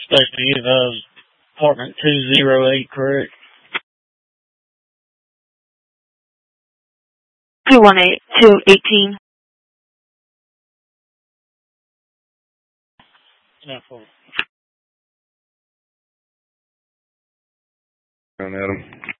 Specialty of apartment 208, correct? 218, 218. No, for Adam.